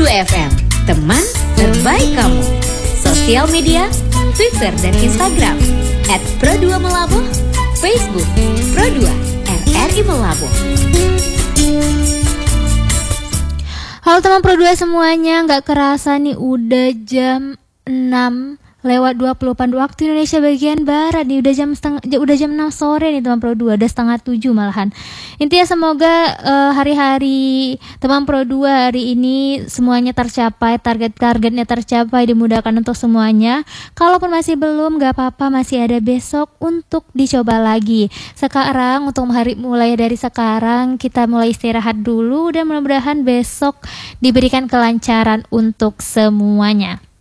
Pro2 FM, teman terbaik kamu. Sosial media, Twitter dan Instagram @Pro2Melabuh, Facebook Pro2 RRI Melabuh. Halo teman Pro2 semuanya, gak kerasa nih udah jam 6 lewat 20 waktu Indonesia bagian Barat nih, udah jam 6 sore nih teman Pro2, udah setengah 7 malahan. Intinya semoga hari-hari teman Pro2 hari ini semuanya tercapai, targetnya tercapai, dimudahkan untuk semuanya. Kalaupun masih belum, gak apa-apa, masih ada besok untuk dicoba lagi. Sekarang untuk mulai dari sekarang kita mulai istirahat dulu dan mudah-mudahan besok diberikan kelancaran untuk semuanya.